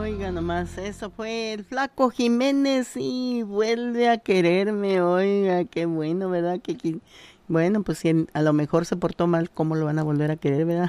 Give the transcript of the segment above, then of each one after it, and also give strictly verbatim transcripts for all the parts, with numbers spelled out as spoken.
Oiga nomás, eso fue el Flaco Jiménez y vuelve a quererme, oiga, qué bueno, ¿verdad? Que, que- bueno, pues si a lo mejor se portó mal, ¿cómo lo van a volver a querer, verdad?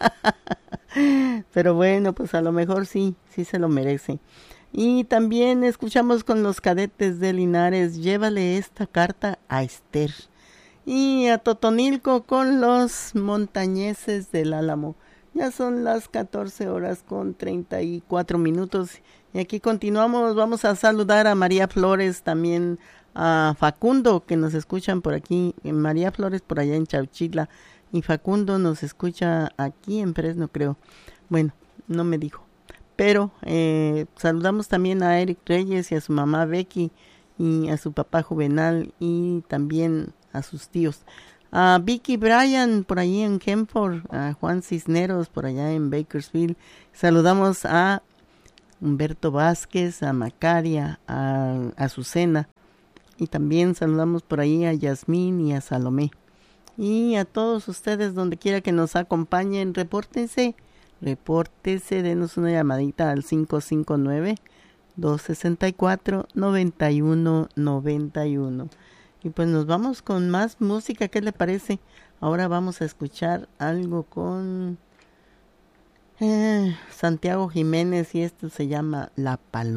Pero bueno, pues a lo mejor sí, sí se lo merece. Y también escuchamos con los cadetes de Linares, llévale esta carta a Esther. Y a Totonilco con los montañeses del Álamo. Ya son las catorce horas con treinta y cuatro minutos. Y aquí continuamos. Vamos a saludar a María Flores, también a Facundo, que nos escuchan por aquí. María Flores por allá en Chauchila. Y Facundo nos escucha aquí en Fresno, creo. Bueno, no me dijo. Pero eh, saludamos también a Eric Reyes y a su mamá Becky y a su papá Juvenal y también a sus tíos. A Vicky Bryan por allí en Kemford, a Juan Cisneros por allá en Bakersfield. Saludamos a Humberto Vázquez, a Macaria, a Azucena y también saludamos por ahí a Yasmín y a Salomé. Y a todos ustedes donde quiera que nos acompañen, repórtense, repórtense, denos una llamadita al cinco cinco nueve, dos seis cuatro, nueve uno nueve uno. Y pues nos vamos con más música, ¿qué le parece? Ahora vamos a escuchar algo con eh, Santiago Jiménez y esto se llama La Paloma.